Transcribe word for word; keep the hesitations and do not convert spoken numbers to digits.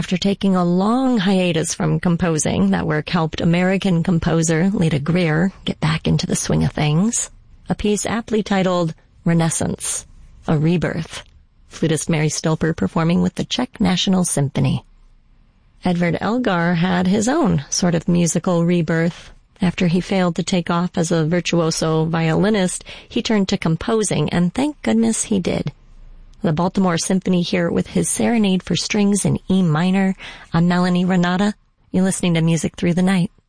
After taking a long hiatus from composing, that work helped American composer Leda Greer get back into the swing of things. A piece aptly titled Renaissance, a Rebirth, flutist Mary Stilper performing with the Czech National Symphony. Edvard Elgar had his own sort of musical rebirth. After he failed to take off as a virtuoso violinist, he turned to composing, and thank goodness he did. The Baltimore Symphony here with his Serenade for Strings in E minor. I'm Melanie Renata. You're listening to Music Through the Night.